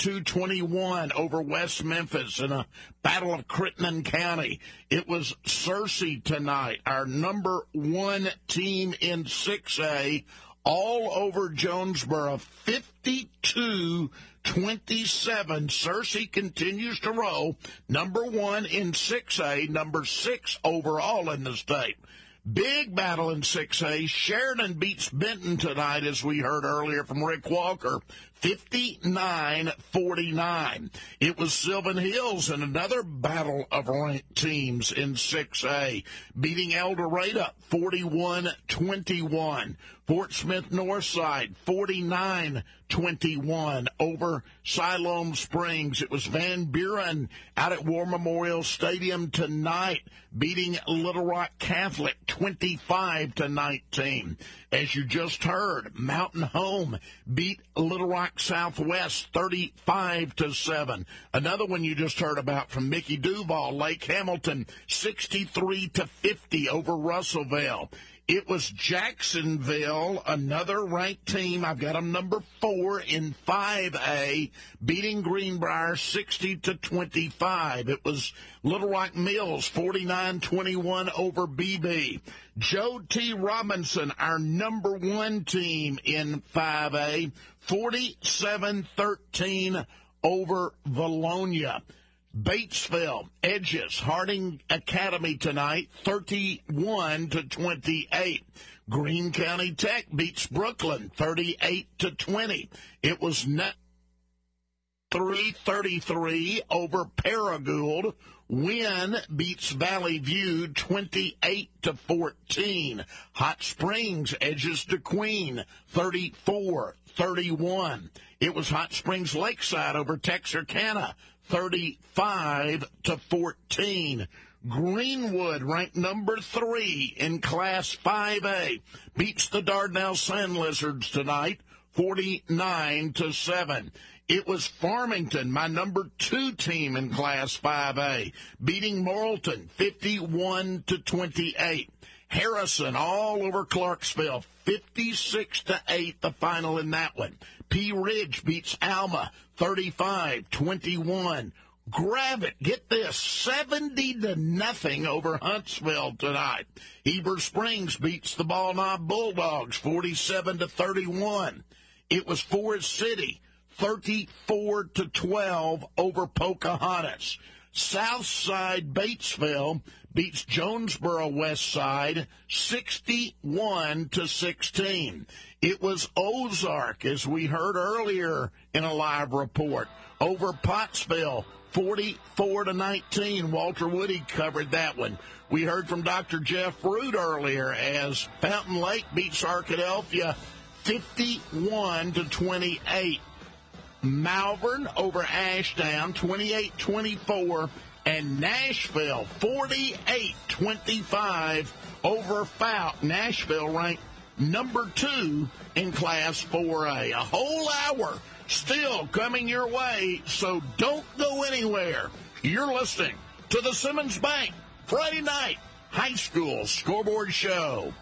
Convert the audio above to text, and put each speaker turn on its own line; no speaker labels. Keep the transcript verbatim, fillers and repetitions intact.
thirty-two twenty-one over West Memphis in a battle of Crittenden County. It was Searcy tonight, our number one team in six A, all over Jonesboro, fifty-two twenty-seven. Searcy continues to roll, number one in six A, number six overall in the state. Big battle in six A. Sheridan beats Benton tonight, as we heard earlier from Rick Walker, fifty-nine forty-nine. It was Sylvan Hills in another battle of ranked teams in six A, beating El Dorado forty-one twenty-one. Fort Smith Northside forty-nine twenty-one over Siloam Springs. It was Van Buren out at War Memorial Stadium tonight, beating Little Rock Catholic twenty-five to nineteen. As you just heard, Mountain Home beat Little Rock Southwest thirty-five to seven. Another one you just heard about from Mickey Duval, Lake Hamilton sixty-three to fifty over Russellville. It was Jacksonville, another ranked team. I've got them number four in five A, beating Greenbrier sixty to twenty-five. It was Little Rock Mills forty-nine twenty-one over B B. Joe T. Robinson, our number one team in five A, forty-seven thirteen over Valonia. Batesville edges Harding Academy tonight, thirty-one to twenty-eight. Greene County Tech beats Brooklyn, thirty-eight to twenty. It was net three thirty-three over Paragould. Wynn beats Valley View, twenty-eight to fourteen. Hot Springs edges DeQueen, thirty-four thirty-one. It was Hot Springs Lakeside over Texarkana, thirty-five to fourteen. Greenwood, ranked number three in Class five A, beats the Dardanelle Sand Lizards tonight, forty-nine to seven. It was Farmington, my number two team in Class five A, beating Morrilton, fifty-one to twenty-eight. Harrison all over Clarksville, fifty-six to eight, the final in that one. Pea Ridge beats Alma, thirty-five twenty-one. Gravett, get this, seventy to nothing over Huntsville tonight. Heber Springs beats the Ball Knob Bulldogs, forty-seven to thirty-one. It was Forest City, thirty-four to twelve over Pocahontas. Southside Batesville beats Jonesboro West Side, sixty-one to sixteen. It was Ozark, as we heard earlier in a live report, over Pottsville, forty-four to nineteen. Walter Woody covered that one. We heard from Doctor Jeff Root earlier as Fountain Lake beats Arkadelphia, fifty-one to twenty-eight. Malvern over Ashdown, twenty-eight twenty-four, and Nashville, forty-eight twenty-five over Fout. Nashville ranked number two in Class four A. A whole hour still coming your way, so don't go anywhere. You're listening to the Simmons Bank Friday Night High School Scoreboard Show.